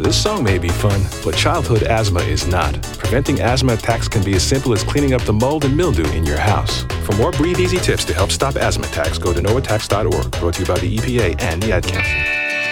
This song may be fun, but childhood asthma is not. Preventing asthma attacks can be as simple as cleaning up the mold and mildew in your house. For more Breathe Easy tips to help stop asthma attacks, go to noattacks.org. Brought to you by the EPA and the Ad Council.